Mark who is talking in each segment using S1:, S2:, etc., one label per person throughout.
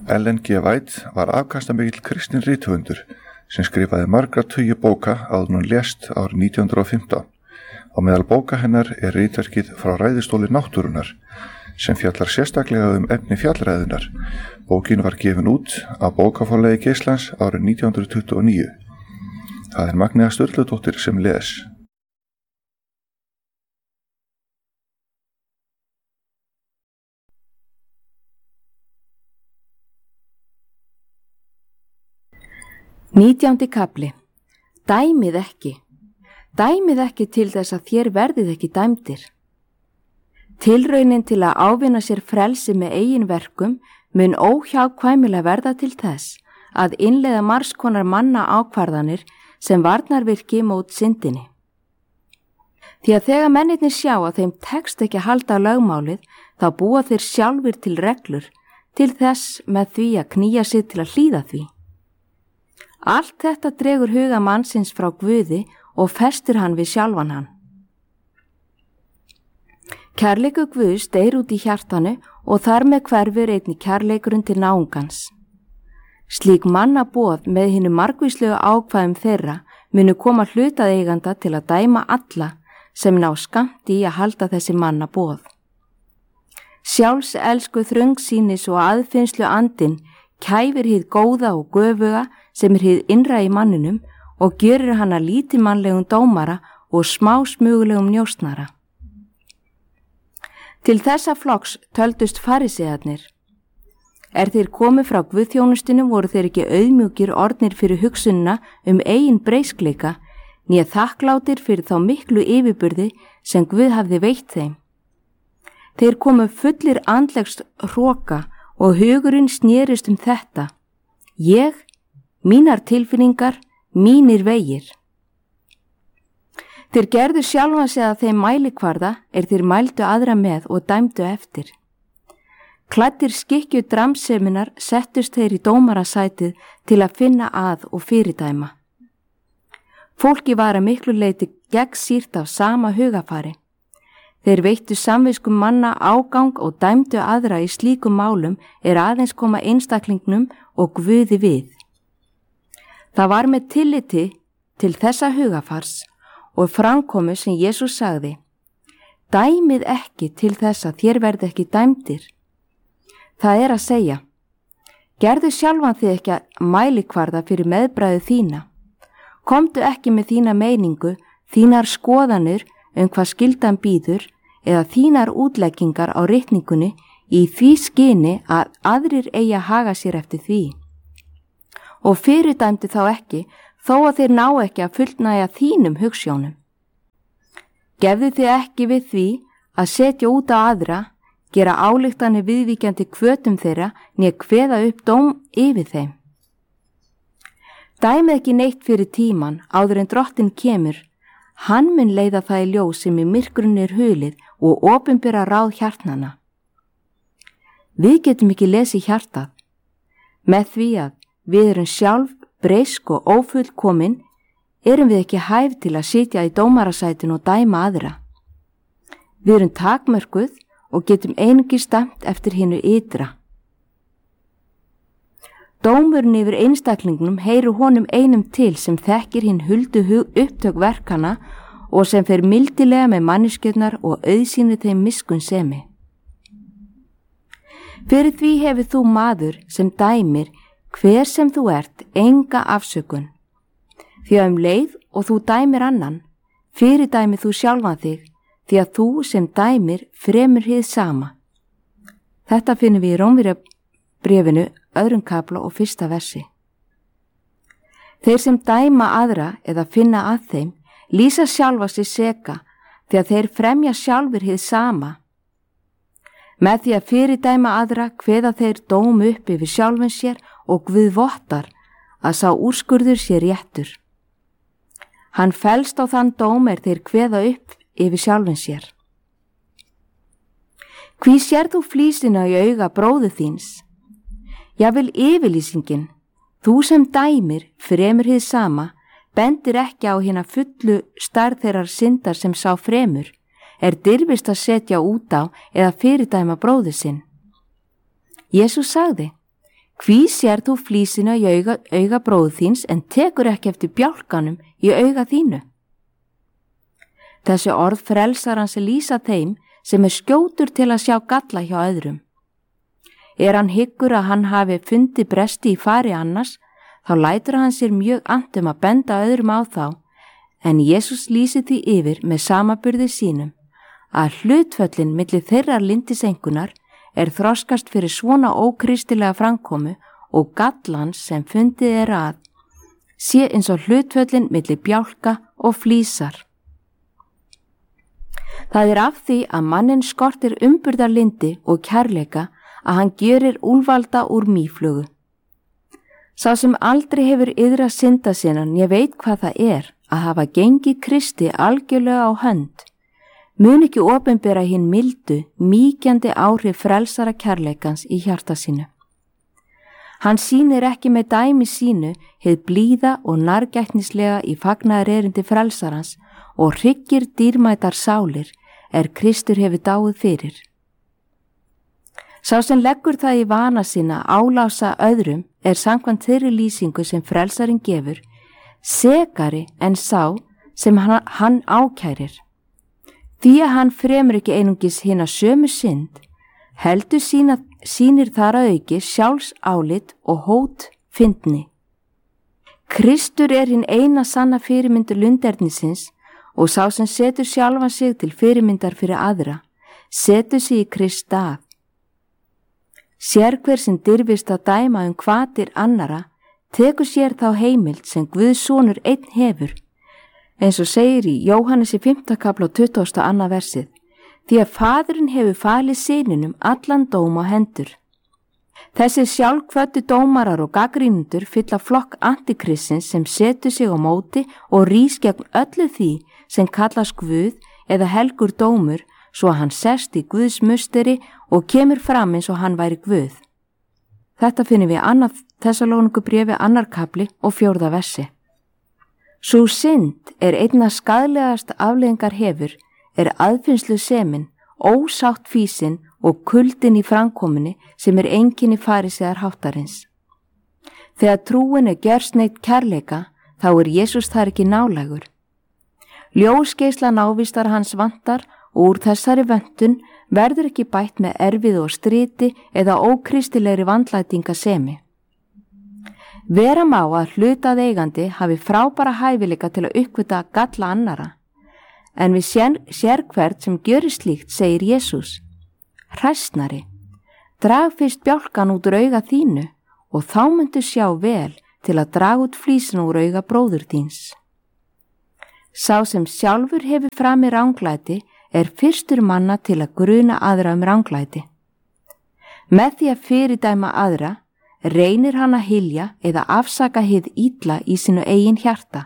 S1: Ellen G. White var afkastamikill kristinn rithöfundur sem skrifaði margra tugi bóka áður en hún lést árið 1915. Á meðal bóka hennar ritverkið Frá ræðustóli náttúrunnar sem fjallar sérstaklega efni fjallræðunnar. Bókin var gefin út á bókaforlagi Geislans árið 1929. Það Magnea Sturludóttir sem les.
S2: Nítjándi kafli. Dæmið ekki. Dæmið ekki til þess að þér verðið ekki dæmdir. Tilraunin til að ávinna sér frelsi með eigin verkum mun óhjákvæmilega verða til þess að innleiða margskonar manna ákvarðanir sem varnarvirki mót syndinni. Því að þegar mennirnir sjá að þeim tekst ekki að halda lögmálið, þá búa þeir sjálfur til reglur til þess með því að knýja sig til að hlýða því. Allt þetta dregur huga mannsins frá Guði og festir hann við sjálfan hann. Kærleikur Guðs deyr út í hjartanu og þar með hverfur einnig kærleikurinn til náungans. Slík mannaboð með hinu margvíslegu ákvæðum þeirra munu koma hlutaðeiganda til að dæma alla sem ná skammt í að halda þessi mannaboð. Sjálfselsku þröngsýnis og aðfinnslu andinn kæfir hið góða og göfuga sem hið innra í manninum og gjörir hann að lítilmannlegum dómara og smásmugulegum njósnara. Til þessa flokks töldust farisearnir. Þeir komu frá guðþjónustinu voru þeir ekki auðmjúkir orðnir fyrir hugsunina eigin breiskleika, né þakklátir fyrir þá miklu yfirburði sem Guð hafði veitt þeim. Þeir komu fullir andlegs hroka og hugurinn snerist þetta. Ég, mínar tilfinningar, mínir vegir. Þeir gerðu sjálfa sig að þeim mælikvarða þeir mældu aðra með og dæmdu eftir. Klæddir skikkju dramseminar settust þeir í dómarasætið til að finna að og fyrirdæma. Fólki var að miklu leyti gegnsýrt af sama hugafari. Þeir veittu samviskum manna ágang og dæmdu aðra í slíkum málum aðeins koma einstaklingnum og Guði við. Það var með tilliti til þessa hugafars og framkomu sem Jesús sagði: Dæmið ekki til þess að þér verði ekki dæmdir. Það að segja, gerðu sjálfan þig ekki að mælikvarða fyrir meðbræðu þína. Komdu ekki með þína meiningu, þínar skoðanir hvað skyldan býður eða þínar útleggingar á ritningunni í því skyni að aðrir eigi að haga sér eftir því. Og fyrirdæmdu þá ekki, þó að þeir ná ekki að fullnægja þínum hugsjónum. Gefðu þið ekki við því að setja út á aðra, gera ályktanir viðvíkjandi hvötum þeirra, né kveða upp dóm yfir þeim. Dæmið ekki neitt fyrir tíman áður en drottinn kemur, hann mun leiða það í ljós sem í myrkrunni hulið og opinbera ráð hjartnanna. Við getum ekki lesið hjartað. Með því að við erum sjálf breisk og ófullkomin, erum við ekki hæf til að sitja í dómarasætinu og dæma aðra. Við erum takmörkuð og getum einungis dæmt eftir hinu ytra. Dómurinn yfir einstaklingnum heyrir honum einum til sem þekkir hinn huldu upptök verkana og sem fer mildilega með manneskjurnar og auðsýnir þeim miskunnsemi. Fyrir því hefur þú maður sem dæmir hver sem þú ert enga afsökun. Því að leið og þú dæmir annan, fyrirdæmir þú sjálfan þig, því að þú sem dæmir fremur hið sama. Þetta finnum við í Rómverjabréfinu 2. kafla og 1. versi. Þeir sem dæma aðra eða finna að þeim, lýsa sjálfa sig seka því að þeir fremja sjálfur hið sama. Með því að fyrirdæma aðra kveða þeir dóm upp yfir sjálfum sér og Guð vottar að sá úrskurður sé réttur. Hann fellst á þann dóm þeir kveða upp yfir sjálfum sér. Hví sér þú flísina í auga bróður þíns? Jafnvel yfirlýsingin, þú sem dæmir fremur hið sama, bendir ekki á hina fullu stærð þeirrar syndar sem sá fremur, dirfist að setja út á eða fyrirdæma bróður sinn. Jesús sagði: Hví sér þú flísina í auga bróður þíns en tekur ekki eftir bjálkanum í auga þínu? Þessi orð frelsarans lýsa þeim sem skjótur til að sjá galla hjá öðrum. Hann hyggur að hann hafi fundið bresti í fari annars, þá lætur hann sér mjög annt að benda öðrum á þá, en Jesús lýsir því yfir með samaburði sínum að hlutföllin milli þeirrar lindisengunar þroskast fyrir svona ókristilega framkomu og gallans sem fundið að sé eins og hlutföllin milli bjálka og flísar. Það af því að manninn skortir umburðarlyndi og kærleika að hann gjörir úlvalda úr mýflugu. Sá sem aldrei hefur iðra synda sinna, ég veit hvað það að hafa gengið Kristi algjörlega á hönd, mun ekki opinbera hinn mildu, mýkjandi áhrif frelsara kærleikans í hjarta sínu. Hann sýnir ekki með dæmi sínu hið blíða og nærgætnislega í fagnaðarerindi frelsarans og hryggir dýrmætar sálir Kristur hefur dáið fyrir. Sá sem leggur það í vana sína álása öðrum samkvæmt þeirri lýsingu sem frelsarinn gefur, sekari en sá sem hann ákærir. Því að hann fremur ekki einungis hina sömu synd, heldur sýnir þar að auki sjálfsálit og hót fyndni. Kristur hinn eina sanna fyrirmyndur lundernisins og sá sem setur sjálfan sig til fyrirmyndar fyrir aðra, setur sig í Krist að. Sér hver sem dirfist að dæma hvatir annara, tekur sér þá heimild sem Guðs sonur einn hefur, eins og segir í Jóhannesi 5. kapla 22. versið, því að Faðirinn hefur falið syninum allan dóm á hendur. Þessi sjálfkvöddu dómarar og gagnrýnendur fylla flokk antikristins sem setur sig á móti og rís gegn öllu því sem kallast Guð eða helgur dómur, svo að hann sest í Guðs musteri og kemur fram eins og hann væri Guð. Þetta finnum við annað Þessalónikubréfi 2. kapli og 4. versi. Sú synd einna skaðlegast afleiðingar hefur, aðfinnslu semin, ósátt físin og kuldin í framkominni sem einkenni farisegar háttarins. Þegar trúin gjörsneitt kærleika, þá Jesús þar ekki nálægur. Ljósgeisla návistar hans vantar og úr þessari vöntun verður ekki bætt með erfið og striti eða ókristilegri vandlætingasemi. Vera má að hlutað eigandi hafi frábæra hæfileika til að uppgöta galla annara, en við sér hvert sem gjörir slíkt, segir Jesús: Hræsnari, drag fyrst bjálkan út úr auga þínu og þá myndu sjá vel til að draga út flísin úr auga bróður þíns. Sá sem sjálfur hefur framið ranglæti fyrstur manna til að gruna aðra ranglæti. Með því að fyrirdæma aðra reynir hann að hylja eða afsaka hið illa í sínu eigin hjarta.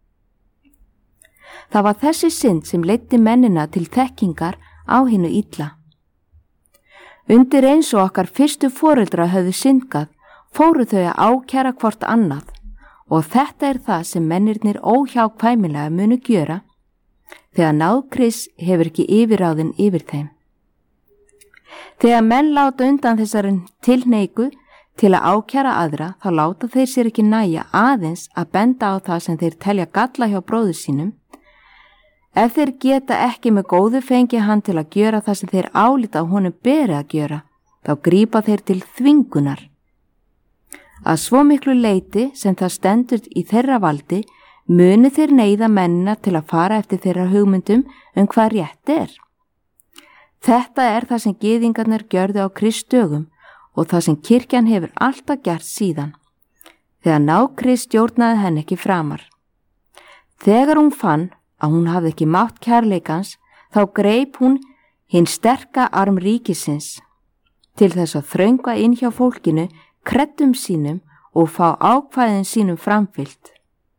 S2: Það var þessi synd sem leiddi mennina til þekkingar á hinu illa. Undir eins og okkar fyrstu foreldra höfðu syndgað, fóru þau að ákæra hvort annað, og þetta það sem mennirnir óhjákvæmilega munu gjöra þegar náð Krists hefur ekki yfirráðin yfir þeim. Þegar menn láta undan þessari tilhneigu til að ákæra aðra, þá láta þeir sér ekki nægja aðeins að benda á það sem þeir telja galla hjá bróður sínum. Ef þeir geta ekki með góðu fengi hann til að gjöra það sem þeir álíta á honum beri að gjöra, þá grípa þeir til þvingunar. Að svo miklu leyti sem það stendur í þeirra valdi, muni þeir neyða mennina til að fara eftir þeirra hugmyndum hvað rétt Þetta það sem gyðingarnir gjörðu á Krists dögum og það sem kirkjan hefur alltaf gert síðan, þegar náð Krist stjórnaði henni ekki framar. Þegar hún fann að hún hafði ekki mátt kærleikans, þá greip hún hinn sterka arm ríkisins til þess að þröngva inn hjá fólkinu kreddum sínum og fá ákvæðin sínum framfylgt.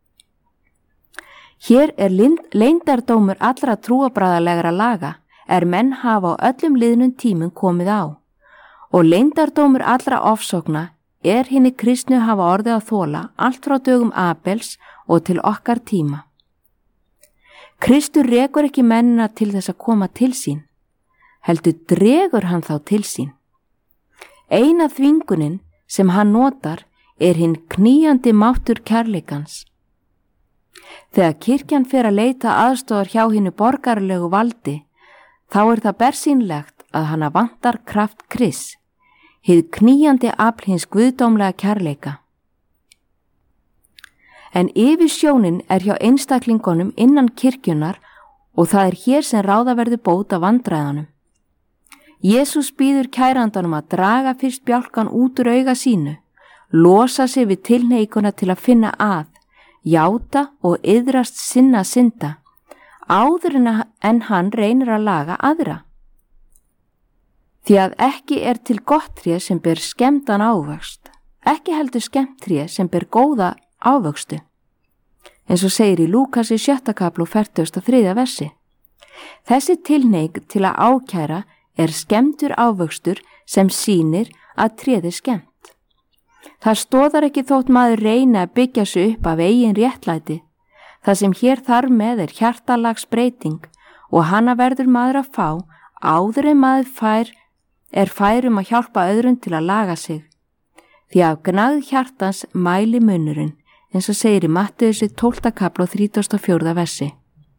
S2: Hér leyndardómur allra trúarbragðalegra laga menn hafa á öllum liðnum tímum komið á, og leyndardómur allra ofsókna hinni kristnu hafa orðið að þola allt frá dögum Abels og til okkar tíma. Kristur rekur ekki mennina til þess að koma til sín, heldur dregur hann þá til sín. Eina þvingunin sem hann notar hinn knýjandi máttur kærleikans. Þegar kirkjan fer að leita aðstofar hjá hinu borgaralegu valdi, þá það bersýnlegt að hana vantar kraft Krists, hið knýjandi afl hins guðdómlega kærleika. En yfirsjónin hjá einstaklingunum innan kirkjunar og það hér sem ráða verður bót af vandræðanum. Jesús býður kærandanum að draga fyrst bjálkan út úr auga sínu, losa sig við tilhneiguna til að finna að, játa og iðrast sinna synda, áður en hann reynir að laga aðra. Því að ekki til gott tré sem ber skemmdan ávöxt, ekki heldur skemmt tré sem ber góða ávöxtu. Eins og segir í Lúkasi 7. kapla og 43. versi. Þessi tilhneig til að ákæra skemmtur ávöxtur sem sýnir að tréð skemmt. Það stoðar ekki þótt maður reyni að byggja sig upp af eigin réttlæti. Það sem hér þarf með hjartalagsbreyting og hana verður maður að fá áður en maður fær að hjálpa öðrum til að laga sig. Því af gnægð hjartans mæli munnurinn, eins og segir í Mattheus 12. kapla og 34. versi.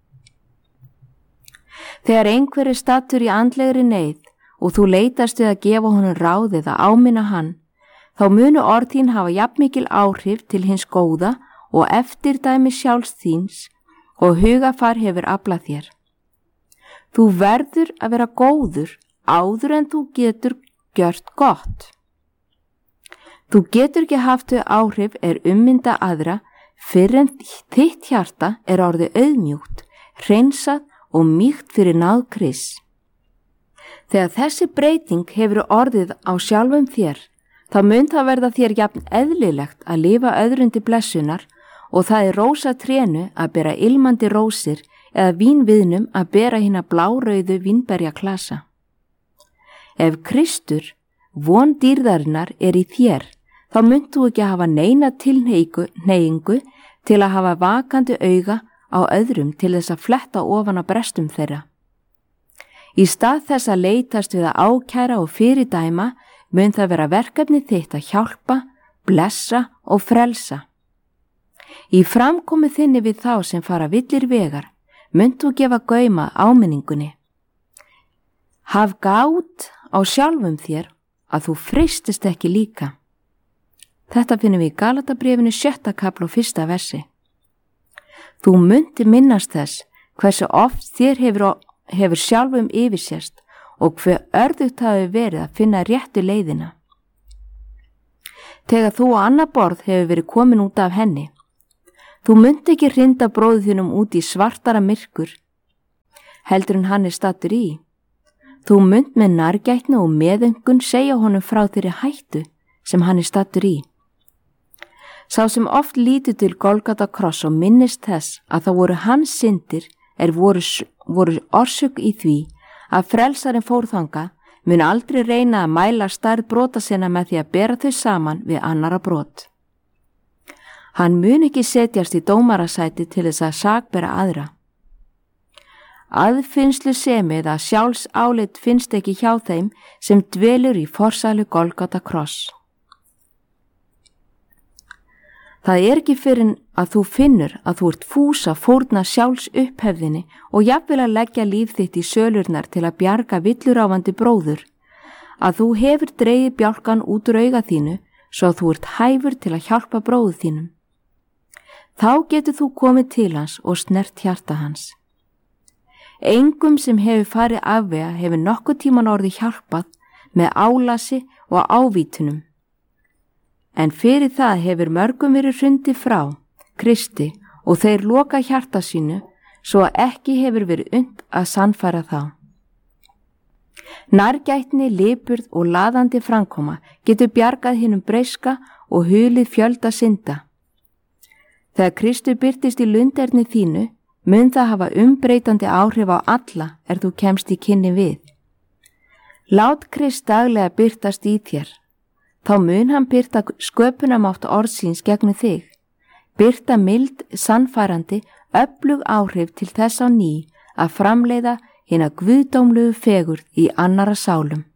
S2: Þegar einhver stattur í andlegri neyð og þú leitast við að gefa honum ráðið að áminna hann, þá munu orð þín hafa jafnmikil áhrif til hins góða og eftirdæmi sjálfs þíns og hugafar hefur aflað þér. Þú verður að vera góður áður en þú getur gjört gott. Þú getur ekki haft þau áhrif ummynda aðra fyrr en þitt hjarta orðið auðmjúkt, hreinsað og mýkt fyrir náð Krists. Þegar þessi breyting hefur orðið á sjálfum þér, þá mun það verða þér jafn eðlilegt að lifa öðrum til blessunar og það rósa trénu að bera ilmandi rósir eða vínviðnum að bera hina blárauðu vínberja klasa. Ef Kristur, von dýrðarinnar, í þér, þá munt þú ekki hafa neina tilhneigingu til að hafa vakandi auga á öðrum til þess að fletta ofan á brestum þeirra. Í stað þess að leitast við að ákæra og fyrirdæma mun það vera verkefni þitt að hjálpa, blessa og frelsa. Í framkomu þinni við þá sem fara villir vegar munt þú gefa gauma áminningunni. Haf gát á sjálfum þér að þú freistist ekki líka. Þetta finnum við í Galatabréfinu 7. kapla og 1. versi. Þú munti minnast þess hversu oft þér hefur sjálfum yfirsést og hve örðugt hafi verið að finna réttu leiðina. Þegar þú á annað borð hefur verið komin út af henni, þú munti ekki hrinda bróður þínum út í svartara myrkur, heldur en hann stattur í. Þú munt með nærgætni og meðöngun segja honum frá þeirri hættu sem hann stattur í. Sá sem oft lítur til Golgata kross og minnist þess að það voru hans syndir voru orsök í því að frelsarinn fór þangað, mun aldrei reyna að mæla stærð brota sinna með því að bera þau saman við annara brot. Hann mun ekki setjast í dómarasæti til þess að sakbera aðra. Aðfinnslu semið að sjálfs álit finnst ekki hjá þeim sem dvelur í forsælu Golgata kross. Það ekki fyrr að þú finnur að þú ert fús að fórna sjálfs upphefðinni og jafnvel að leggja líf þitt í sölurnar til að bjarga villuráfandi bróður, að þú hefur dregið bjálkan út úr auga þínu svo að þú ert hæfur til að hjálpa bróður þínum. Þá getur þú komið til hans og snert hjarta hans. Engum sem hefur farið afvega hefur nokkuð tíman orðið hjálpað með álasi og ávítunum. En fyrir það hefur mörgum verið hrundið frá Kristi og þeir loka hjarta sínu svo að ekki hefur verið unnt að sannfæra þá. Nærgætni, lipurð og laðandi framkoma getur bjargað hinum breyska og hulið fjölda synda. Þegar Kristur birtist í lunderni þínu, mun það hafa umbreytandi áhrif á alla þú kemst í kynni við. Lát Krist daglega birtast í þér. Þá mun hann birta sköpunamátt orðsins gegnum þig, birta mild, sannfærandi, öflug áhrif til þess á ný að framleiða hina guðdómlegu fegurð í annarra sálum.